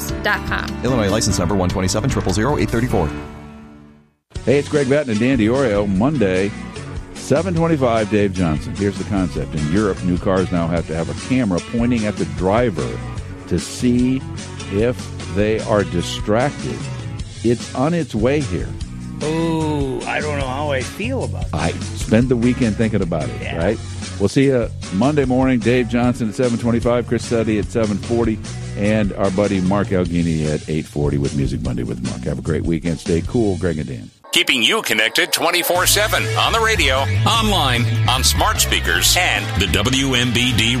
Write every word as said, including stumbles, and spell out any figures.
homes dot com. Illinois license number one two seven, zero zero zero, eight three four. Hey, it's Greg Batten and Dan DiOrio. Monday, seven twenty-five, Dave Johnson. Here's the concept. In Europe, new cars now have to have a camera pointing at the driver to see if they are distracted. It's on its way here. Oh, I don't know how I feel about that. I spend the weekend thinking about it, yeah. right? We'll see you Monday morning. Dave Johnson at seven twenty-five, Chris Suddy at seven forty, and our buddy Mark Alghini at eight forty with Music Monday with Mark. Have a great weekend. Stay cool. Greg and Dan. Keeping you connected twenty-four seven on the radio, online, on smart speakers, and the W M B D